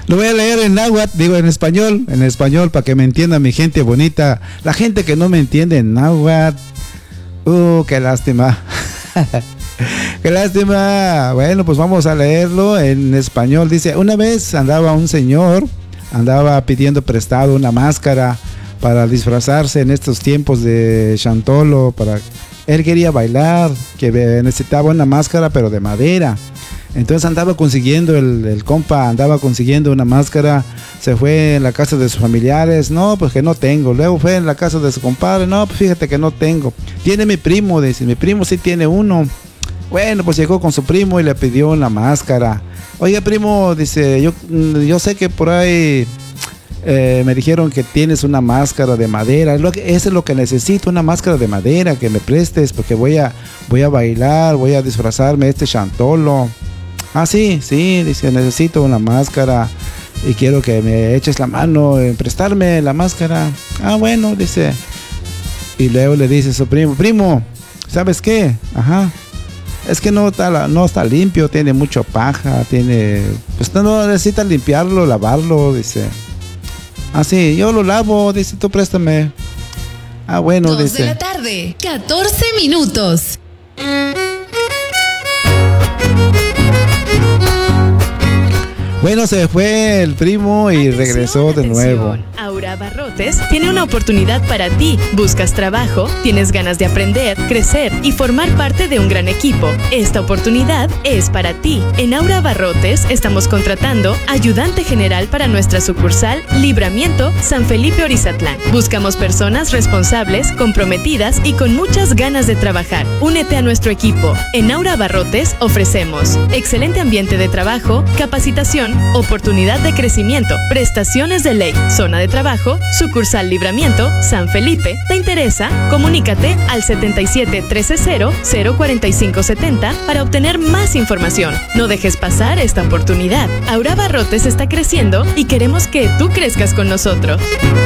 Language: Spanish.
Lo voy a leer en náhuatl, digo en español, para que me entienda mi gente bonita. La gente que no me entiende en náhuatl, qué lástima. Qué lástima. Bueno, pues vamos a leerlo en español. Dice, una vez andaba un señor, andaba pidiendo prestado una máscara para disfrazarse en estos tiempos de Chantolo. Él quería bailar, que necesitaba una máscara pero de madera. Entonces andaba consiguiendo, el compa andaba consiguiendo una máscara. Se fue en la casa de sus familiares. No, pues que no tengo. Luego fue en la casa de su compadre. No, pues fíjate que no tengo. Tiene mi primo, dice. Mi primo sí tiene uno. Bueno, pues llegó con su primo y le pidió una máscara. Oiga, primo, dice, yo sé que por ahí me dijeron que tienes una máscara de madera. Eso es lo que necesito, una máscara de madera que me prestes, porque voy a bailar, voy a disfrazarme este Chantolo. Ah, sí, dice, necesito una máscara y quiero que me eches la mano en prestarme la máscara. Ah, bueno, dice. Y luego le dice a su primo, ¿sabes qué? Ajá. Es que no está limpio, tiene mucho paja, pues no necesita limpiarlo, lavarlo, dice. Ah, sí, yo lo lavo, dice, tú préstame. Ah, bueno, 2 dice. 2 de la tarde, 14 minutos. Bueno, se fue el primo y regresó de nuevo. Aura Abarrotes tiene una oportunidad para ti. Buscas trabajo, tienes ganas de aprender, crecer y formar parte de un gran equipo. Esta oportunidad es para ti. En Aura Abarrotes estamos contratando ayudante general para nuestra sucursal Libramiento, San Felipe Orizatlán. Buscamos personas responsables, comprometidas y con muchas ganas de trabajar. Únete a nuestro equipo. En Aura Abarrotes ofrecemos excelente ambiente de trabajo, capacitación, oportunidad de crecimiento, prestaciones de ley, zona de trabajo, sucursal Libramiento, San Felipe. ¿Te interesa? Comunícate al 77-360-04570 para obtener más información. No dejes pasar esta oportunidad. Aura Abarrotes está creciendo y queremos que tú crezcas con nosotros.